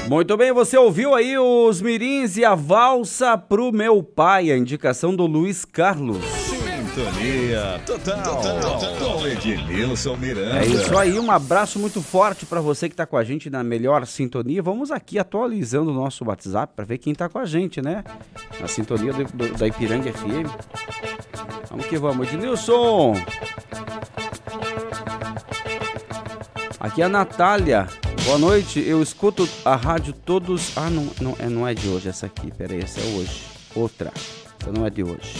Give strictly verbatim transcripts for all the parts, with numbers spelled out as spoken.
Muito bem, você ouviu aí os mirins e a valsa pro meu pai, a indicação do Luiz Carlos. Sintonia total, total. Com Ednilson Miranda. É isso aí, um abraço muito forte para você que tá com a gente na melhor sintonia. Vamos aqui atualizando o nosso WhatsApp para ver quem tá com a gente, né? Na sintonia do, do, da Ipiranga F M. Vamos que vamos, Ednilson. Aqui é a Natália. Boa noite, eu escuto a rádio todos... Ah, não, não, é, não é de hoje essa aqui, peraí, essa é hoje. Outra, essa não é de hoje.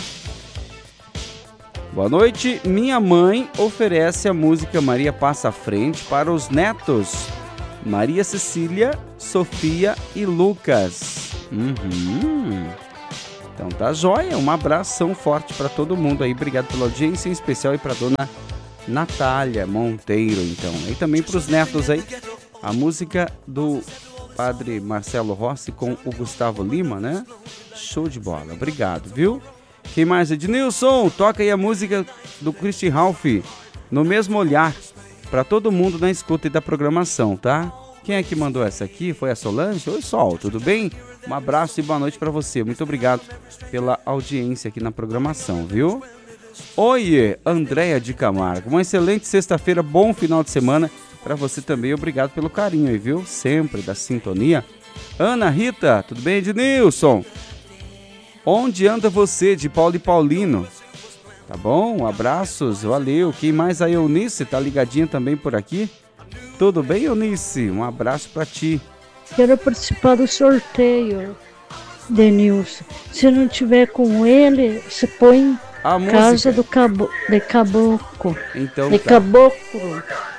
Boa noite, minha mãe oferece a música Maria Passa à Frente para os netos Maria Cecília, Sofia e Lucas. Uhum. Então tá jóia, um abração forte para todo mundo aí, obrigado pela audiência, em especial aí para dona Natália Monteiro, então. E também para os netos aí, a música do padre Marcelo Rossi com o Gustavo Lima, né? Show de bola, obrigado, viu? Quem mais? Ednilson, toca aí a música do Christian Ralph, No Mesmo Olhar, para todo mundo na escuta e da programação, tá? Quem é que mandou essa aqui? Foi a Solange? Oi, Sol, tudo bem? Um abraço e boa noite para você. Muito obrigado pela audiência aqui na programação, viu? Oi, Andréia de Camargo. Uma excelente sexta-feira, bom final de semana para você também. Obrigado pelo carinho aí, viu? Sempre da sintonia. Ana Rita, tudo bem, Ednilson? Onde anda você, de Paulo e Paulino? Tá bom, abraços, valeu. Quem mais aí, Eunice, tá ligadinha também por aqui? Tudo bem, Eunice? Um abraço pra ti. Quero participar do sorteio, Denilson. Se não tiver com ele, você põe a Casa música do Cabo... de Caboclo. Então de tá. Caboclo.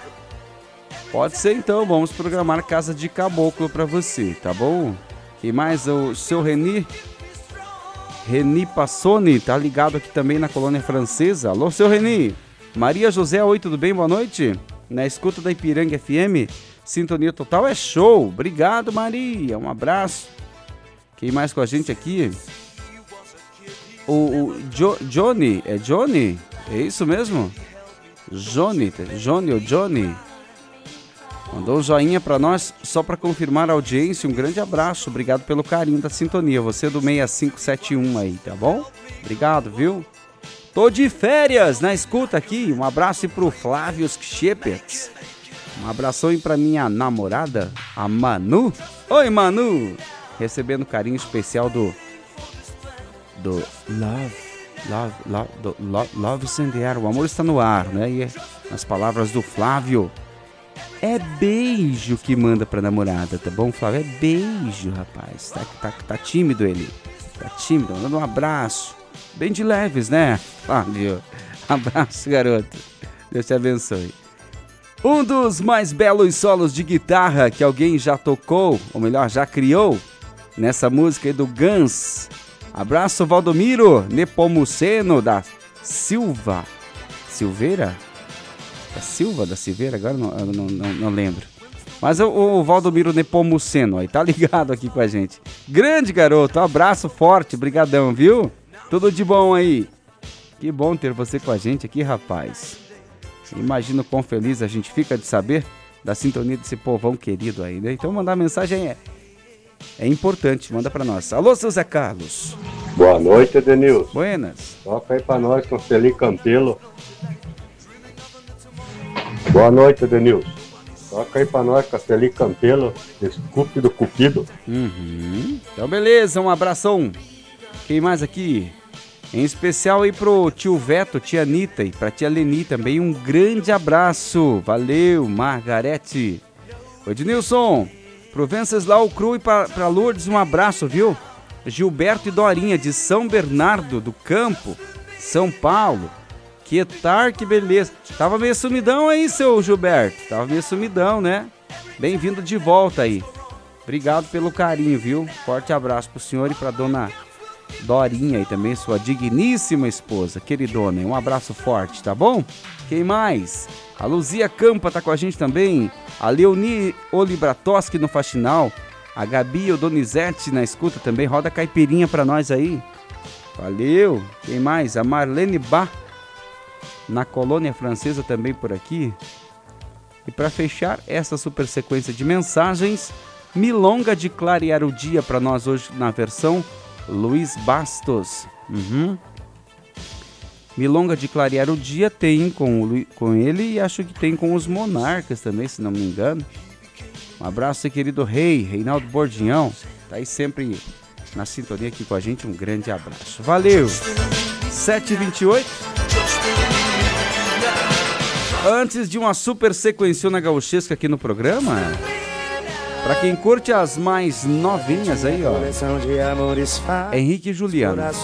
Pode ser então, vamos programar Casa de Caboclo pra você, tá bom? Quem mais? O seu Reni? Reni Passoni, tá ligado aqui também na colônia francesa. Alô, seu Reni. Maria José, oi, tudo bem? Boa noite. Na escuta da Ipiranga F M, sintonia total é show. Obrigado, Maria. Um abraço. Quem mais com a gente aqui? O, o jo, Johnny, é Johnny? É isso mesmo? Johnny, Johnny ou Johnny? Mandou um joinha pra nós, só pra confirmar a audiência. Um grande abraço, obrigado pelo carinho da sintonia. Você do seis cinco sete um aí, tá bom? Obrigado, viu? Tô de férias na escuta aqui. Um abraço pro Flávio Scheppertz. Um abração aí pra minha namorada, a Manu. Oi, Manu! Recebendo carinho especial do... Do Love, Love, Love, do Love, Love is in the air. O amor está no ar, né? E nas palavras do Flávio, é beijo que manda pra namorada, tá bom, Flávio? É beijo, rapaz. Tá, tá, tá tímido ele. Tá tímido, dando um abraço. Bem de leves, né, Flávio? Abraço, garoto. Deus te abençoe. Um dos mais belos solos de guitarra que alguém já tocou, ou melhor, já criou, nessa música aí do Guns. Abraço, Valdomiro Nepomuceno da Silva. Silveira? Da Silva, da Silveira? Agora não, não, não, não lembro. Mas o, o Valdomiro Nepomuceno aí, tá ligado aqui com a gente. Grande garoto, um abraço forte, brigadão, viu? Tudo de bom aí. Que bom ter você com a gente aqui, rapaz. Imagino quão feliz a gente fica de saber da sintonia desse povão querido aí, né? Então mandar mensagem é... É importante, manda pra nós. Alô, seu Zé Carlos. Boa noite, Denilson. Buenas. Toca aí pra nós com Celi Campelo. Boa noite, Denilson. Toca aí pra nós com Celi Campelo, Desculpe do Cupido. Uhum. Então, beleza, um abração. Quem mais aqui? Em especial aí pro tio Veto, tia Anitta e pra tia Leni também, um grande abraço. Valeu, Margarete. Oi, Ednilson. Pro Venceslau Cru e pra, pra Lourdes, um abraço, viu? Gilberto e Dorinha, de São Bernardo do Campo, São Paulo. Que tar, que beleza. Tava meio sumidão aí, seu Gilberto. Tava meio sumidão, né? Bem-vindo de volta aí. Obrigado pelo carinho, viu? Forte abraço pro senhor e pra dona Dorinha e também sua digníssima esposa, queridona. Um abraço forte, tá bom? Quem mais? A Luzia Campa tá com a gente também. A Leoni Olibratoski no Faxinal. A Gabi o Donizete na escuta também. Roda caipirinha pra nós aí. Valeu. Quem mais? A Marlene Bach na colônia francesa também por aqui. E para fechar essa super sequência de mensagens, Milonga de clarear o dia para nós hoje na versão Luiz Bastos. Uhum. Milonga de clarear o dia tem com, o, com ele e acho que tem com os Monarcas também, se não me engano. Um abraço, querido Rei, Reinaldo Bordinhão. Tá aí sempre na sintonia aqui com a gente. Um grande abraço. Valeu! sete e vinte e oito. Antes de uma super sequenciona gauchesca aqui no programa, pra quem curte as mais novinhas aí, ó, Henrique e Juliano.